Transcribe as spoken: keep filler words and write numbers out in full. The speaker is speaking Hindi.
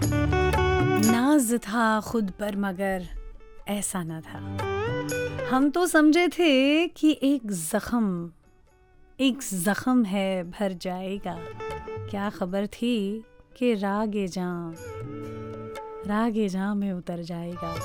नाज था खुद पर मगर ऐसा न था। हम तो समझे थे कि एक जख्म एक जख्म है भर जाएगा। क्या खबर थी कि रागे जां रागे जां में उतर जाएगा।